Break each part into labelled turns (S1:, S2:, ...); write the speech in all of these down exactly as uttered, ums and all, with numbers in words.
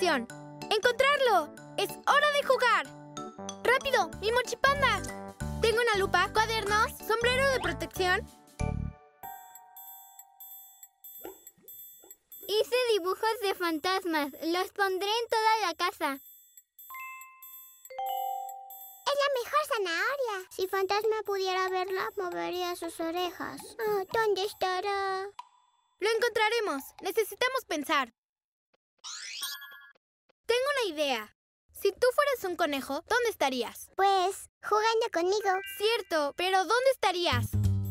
S1: protección. ¡Encontrarlo! ¡Es hora de jugar! ¡Rápido! ¡Mi mochipanda! Tengo una lupa, cuadernos, sombrero de protección.
S2: Hice dibujos de fantasmas. Los pondré en toda la casa.
S3: Es la mejor zanahoria. Si Fantasma pudiera verla, movería sus orejas. Oh, ¿dónde estará?
S1: Lo encontraremos. Necesitamos pensar. Tengo una idea. Si tú fueras un conejo, ¿dónde estarías?
S3: Pues, jugando conmigo.
S1: Cierto, pero ¿dónde estarías?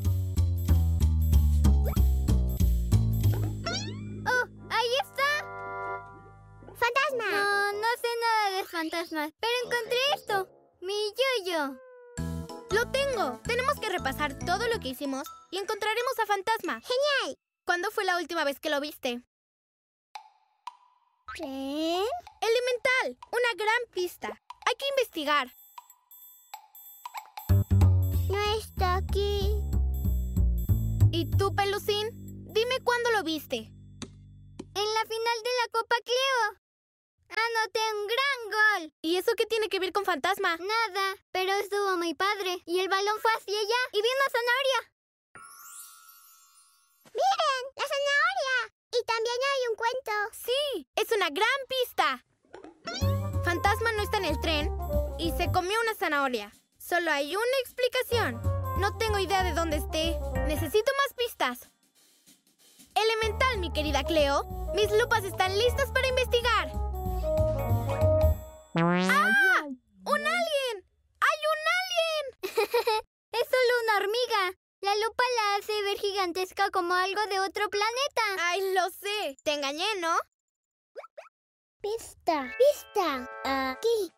S2: ¡Oh! ¡Ahí está!
S3: ¡Fantasma!
S2: No, no sé nada de fantasmas, pero encontré esto. ¡Mi yo-yo!
S1: ¡Lo tengo! Tenemos que repasar todo lo que hicimos y encontraremos a Fantasma.
S3: ¡Genial!
S1: ¿Cuándo fue la última vez que lo viste?
S3: ¿Qué?
S1: Elemental, una gran pista. Hay que investigar.
S3: No está aquí.
S1: ¿Y tú, Pelusín? Dime cuándo lo viste.
S2: En la final de la Copa Cleo. Anoté un gran gol.
S1: ¿Y eso qué tiene que ver con Fantasma?
S2: Nada, pero estuvo muy padre. Y el balón fue hacia allá y vi una zanahoria.
S3: ¡Miren! ¡La zanahoria! Y también hay un cuento.
S1: ¡Sí! ¡Es una gran pista! Fantasma no está en el tren y se comió una zanahoria. Solo hay una explicación. No tengo idea de dónde esté. Necesito más pistas. Elemental, mi querida Cleo. Mis lupas están listas para investigar. ¡Ah! ¡Un alien! ¡Hay un alien!
S2: Es solo una hormiga. La lupa la hace ver gigantesca como algo de otro planeta.
S1: ¡Ay, lo sé! Te engañé, ¿no?
S3: Pista. Pista. Aquí.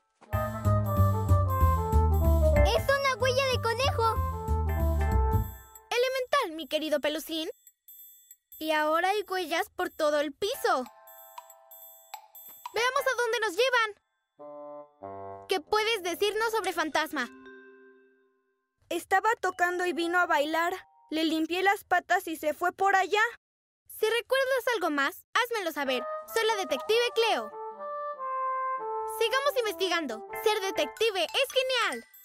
S2: ¡Es una huella de conejo!
S1: Elemental, mi querido Pelusín. Y ahora hay huellas por todo el piso. Veamos a dónde nos llevan. ¿Qué puedes decirnos sobre Fantasma?
S4: Estaba tocando y vino a bailar. Le limpié las patas y se fue por allá.
S1: Si recuerdas algo más, házmelo saber. Soy la detective Cleo. Sigamos investigando. Ser detective es genial.